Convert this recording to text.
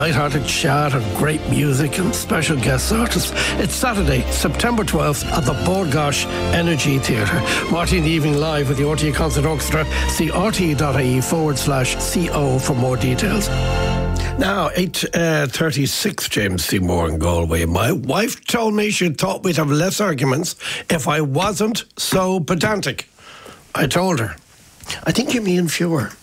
Light-hearted chat and great music and special guest artists. It's Saturday, September 12th at the Bord Gáis Energy Theatre. Marty in the evening live with the RTE Concert Orchestra. See rte.ie/co for more details. Now, 8:36, James Seymour in Galway. My wife told me she thought we'd have less arguments if I wasn't so pedantic. I told her, I think you mean fewer.